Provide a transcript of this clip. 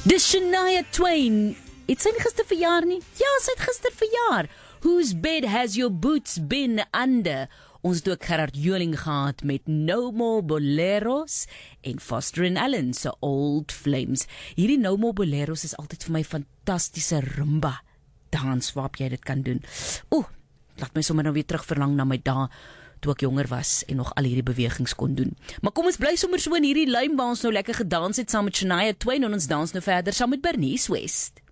Dis Shania Twain. Het sy nie gister verjaar nie? Ja, sy het gister verjaar. Whose bed has your boots been under? Ons het ook Gerard Joling gehad met No More Boleros en Foster & Allen se Old Flames. Hierdie No More Boleros is altyd vir my fantastiese rumba dans waarop jy dit kan doen. Laat my sommer nou weer terug verlang na my dae toe ek jonger was en nog al hierdie bewegings kon doen. Maar kom ons bly sommer so in hierdie luim waar ons nou lekker gedans het saam met Shania Twain en ons dans nou verder saam met Bernice West.